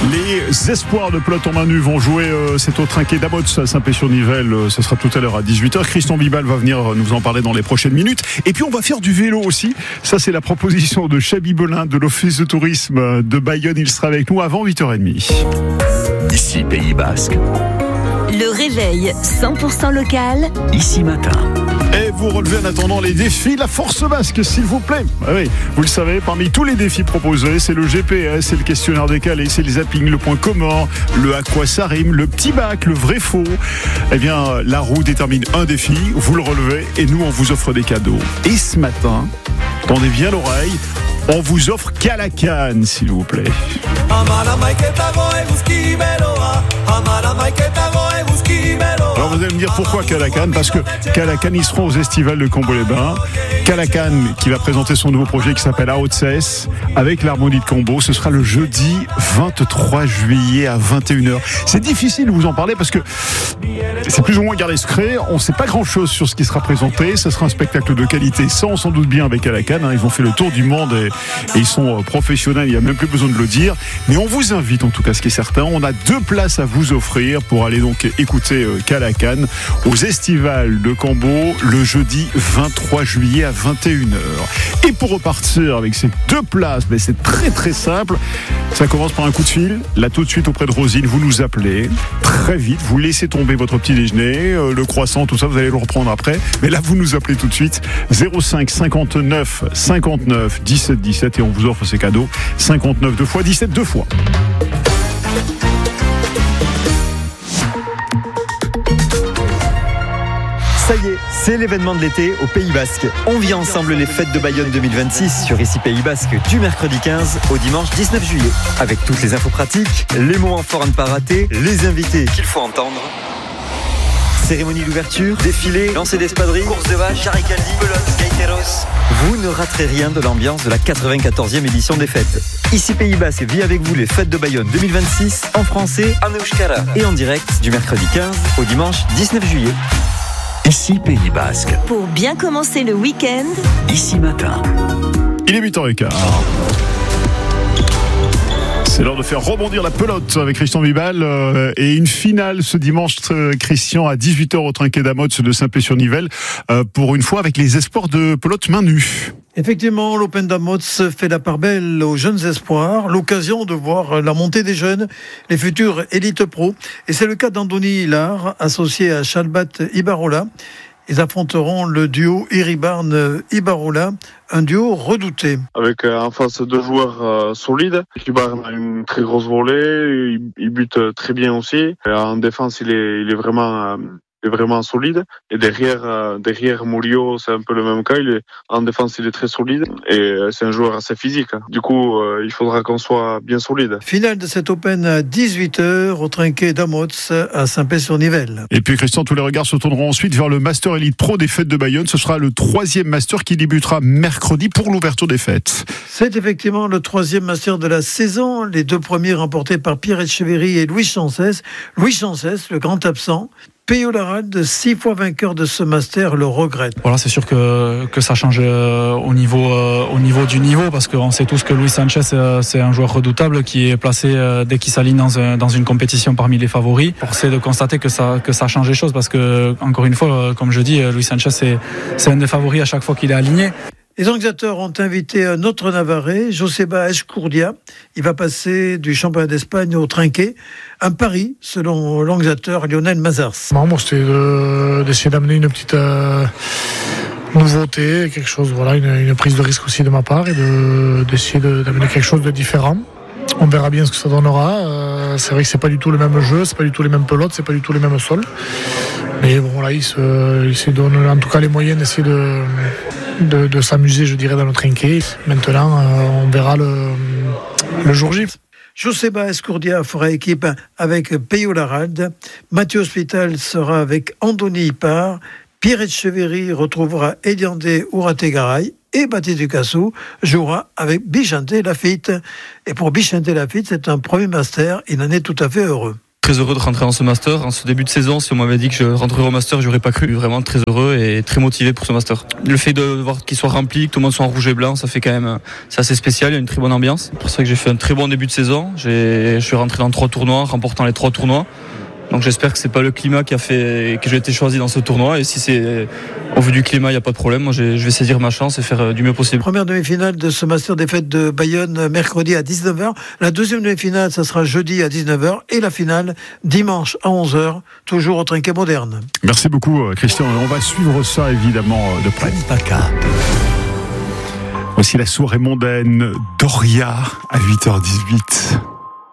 Les espoirs de pelote en main nue vont jouer c'est au Trinquet d'Amots à Saint-Pé-sur-Nivelle. Ce sera tout à l'heure à 18h. Christian Bibal va venir nous en parler dans les prochaines minutes. Et puis on va faire du vélo aussi. Ça c'est la proposition de Chabi Belin de l'Office de tourisme de Bayonne. Il sera avec nous avant 8h30. Ici Pays Basque. Le réveil 100% local. Ici Matin. Et vous relevez en attendant les défis la force basque, s'il vous plaît. Ah oui, vous le savez, parmi tous les défis proposés, c'est le GPS, c'est le questionnaire décalé, c'est le zapping, le point commun, le à quoi ça rime, le petit bac, le vrai faux. Eh bien, la roue détermine un défi, vous le relevez et nous, on vous offre des cadeaux. Et ce matin, tendez bien l'oreille, on vous offre Calacan, s'il vous plaît. Alors vous allez me dire pourquoi Calacan ? Parce que Calacan, ils seront aux estivales de Combo-les-Bains. Calacan qui va présenter son nouveau projet qui s'appelle Outcess avec l'harmonie de Combo. Ce sera le jeudi 23 juillet à 21h. C'est difficile de vous en parler parce que c'est plus ou moins gardé secret. On ne sait pas grand-chose sur ce qui sera présenté. Ce sera un spectacle de qualité. Ça, on s'en doute bien avec Calacan. Ils ont fait le tour du monde et ils sont professionnels. Il n'y a même plus besoin de le dire. Mais on vous invite, en tout cas, ce qui est certain. On a 2 places à vous offrir pour aller donc écouter Calacan aux estivales de Combo le jeudi 23 juillet à 21h. Et pour repartir avec ces 2 places, c'est très très simple. Ça commence par un coup de fil. Là tout de suite auprès de Rosine, vous nous appelez très vite, vous laissez tomber votre petit déjeuner, le croissant, tout ça, vous allez le reprendre après. Mais là vous nous appelez tout de suite 05 59 59 17 17 et on vous offre ces cadeaux. 59 2 fois 17 2 fois. Ça y est, c'est l'événement de l'été au Pays Basque. On vit ensemble les fêtes de Bayonne 2026 sur Ici Pays Basque du mercredi 15 au dimanche 19 juillet. Avec toutes les infos pratiques, les moments forts à ne pas rater, les invités qu'il faut entendre. Cérémonie d'ouverture, défilé, lancer d'espadrilles, course de vaches, charicaldi, pelote, gaiteros. Vous ne raterez rien de l'ambiance de la 94e édition des fêtes. Ici Pays Basque vit avec vous les fêtes de Bayonne 2026 en français, en euskara et en direct du mercredi 15 au dimanche 19 juillet. Ici Pays Basque. Pour bien commencer le week-end. Ici Matin. Il est 8h15. C'est l'heure de faire rebondir la pelote avec Christian Bibal et une finale ce dimanche, Christian, à 18h au Trinquet d'Amots de Saint-Pé-sur-Nivelle pour une fois avec les espoirs de pelote main nue. Effectivement, l'Open d'Amots fait la part belle aux jeunes espoirs, l'occasion de voir la montée des jeunes, les futurs élites pro. Et c'est le cas d'Andoni Hilar, associé à Chalbat Ibarola. Ils affronteront le duo Iribarne-Ibarola, un duo redouté. Avec en face 2 joueurs solides. Iribarne a une très grosse volée, il bute très bien aussi. Et en défense, il est vraiment solide. Et derrière Murillo, c'est un peu le même cas. En défense, il est très solide. Et c'est un joueur assez physique. Du coup, il faudra qu'on soit bien solide. Finale de cet Open à 18h au Trinquet d'Amots à Saint-Pé-sur-Nivelle. Et puis Christian, tous les regards se tourneront ensuite vers le Master Elite Pro des fêtes de Bayonne. Ce sera le 3e Master qui débutera mercredi pour l'ouverture des fêtes. C'est effectivement le 3e Master de la saison. Les 2 premiers remportés par Pierre Etcheverry et Louis Chancès. Louis Chancès, le grand absent. Peyo Laralde, 6 fois vainqueur de ce master, le regrette. Voilà, c'est sûr que ça change au niveau du niveau, parce qu'on sait tous que Luis Sanchez c'est un joueur redoutable qui est placé dès qu'il s'aligne dans une compétition parmi les favoris. Forcé de constater que ça change les choses, parce que encore une fois, comme je dis, Luis Sanchez c'est un des favoris à chaque fois qu'il est aligné. Les organisateurs ont invité un autre Navarrais, Joseba Escurdia. Il va passer du championnat d'Espagne au Trinquet. Un pari, selon l'organisateur Lionel Mazars. Moi, c'était d'essayer d'amener une petite nouveauté, quelque chose, voilà, une prise de risque aussi de ma part, et d'essayer d'amener quelque chose de différent. On verra bien ce que ça donnera. C'est vrai que c'est pas du tout le même jeu, c'est pas du tout les mêmes pelotes, c'est pas du tout les mêmes sols. Mais bon, là, il se donne en tout cas les moyens d'essayer de s'amuser, je dirais, dans le Trinquet. Maintenant, on verra le jour J. Joseba Escurdia fera équipe avec Peyo Laralde. Mathieu Hospital sera avec Andoni Ipar. Pierre Etcheverry retrouvera Eliandé Ourategaray. Et Baptiste Ducassou jouera avec Bichente Lafitte. Et pour Bichente Lafitte, c'est un premier master. Il en est tout à fait heureux. très heureux de rentrer dans ce Master. En ce début de saison, si on m'avait dit que je rentrerais au Master, j'aurais pas cru. Vraiment très heureux et très motivé pour ce Master. Le fait de voir qu'il soit rempli, que tout le monde soit en rouge et blanc, ça fait quand même, c'est assez spécial. Il y a une très bonne ambiance. C'est pour ça que j'ai fait un très bon début de saison. Je suis rentré dans 3 tournois, remportant les 3 tournois. Donc j'espère que c'est pas le climat qui a fait que j'ai été choisi dans ce tournoi. Et si c'est au vu du climat, il n'y a pas de problème. Moi, je vais saisir ma chance et faire du mieux possible. Première demi-finale de ce Master des Fêtes de Bayonne mercredi à 19h. La deuxième demi-finale, ça sera jeudi à 19h. Et la finale dimanche à 11h, toujours au Trinquet Moderne. Merci beaucoup, Christian. On va suivre ça évidemment de près. PACA. Voici la soirée mondaine d'Oria à 8h18.